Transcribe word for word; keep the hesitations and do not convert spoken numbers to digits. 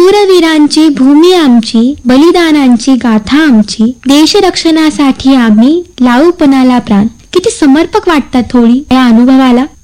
शूरवीरांची भूमी आमची, बलिदानांची गाथा आमची, देशरक्षणासाठी आम्ही लावू पणाला प्राण. किती समर्पक वाटतात थोडी या अनुभवाला.